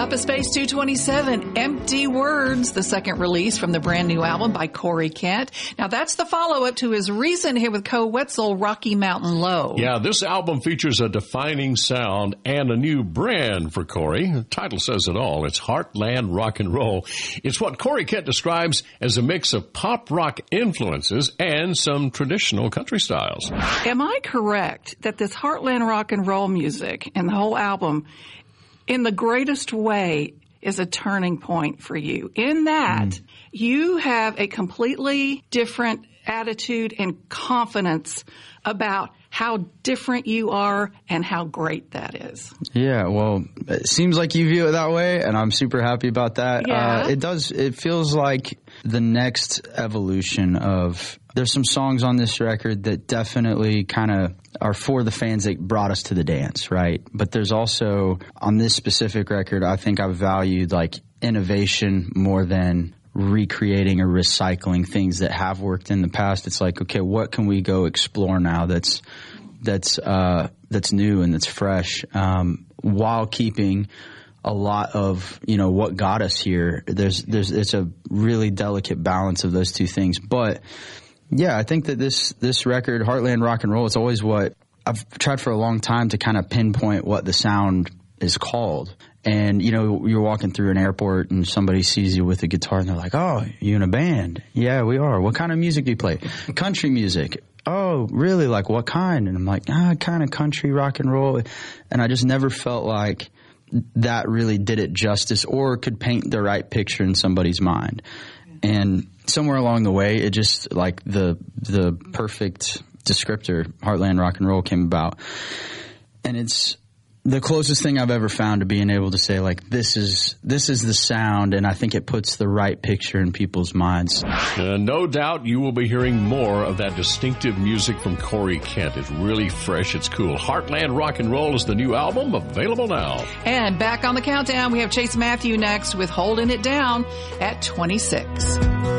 Up a Space 227, Empty Words, the second release from the brand new album by Corey Kent. Now that's the follow-up to his recent hit with Koe Wetzel, Rocky Mountain Low. Yeah, this album features a defining sound and a new brand for Corey. The title says it all. It's Heartland Rock and Roll. It's what Corey Kent describes as a mix of pop rock influences and some traditional country styles. Am I correct that this Heartland Rock and Roll music and the whole album, in the greatest way, is a turning point for you? In that, you have a completely different attitude and confidence about how different you are and how great that is. Yeah, well, it seems like you view it that way, and I'm super happy about that. Yeah. It feels like the next evolution of... There's some songs on this record that definitely kind of are for the fans that brought us to the dance, right? But there's also, on this specific record, I think I've valued like innovation more than recreating or recycling things that have worked in the past. It's like, okay, what can we go explore now that's new and that's fresh, while keeping a lot of, what got us here. It's a really delicate balance of those two things. But yeah, I think that this record, Heartland Rock and Roll, it's always what I've tried for a long time to kind of pinpoint what the sound is called. And, you're walking through an airport and somebody sees you with a guitar and they're like, oh, you in a band? Yeah, we are. What kind of music do you play? Country music. Oh, really? Like what kind? And I'm like, kind of country rock and roll. And I just never felt like that really did it justice or could paint the right picture in somebody's mind. And somewhere along the way, it just like the perfect descriptor, Heartland Rock and Roll, came about. And it's the closest thing I've ever found to being able to say, like, this is the sound, and I think it puts the right picture in people's minds. No doubt you will be hearing more of that distinctive music from Corey Kent. It's really fresh. It's cool. Heartland Rock and Roll is the new album, available now. And back on the countdown, we have Chase Matthew next with Holding It Down at 26.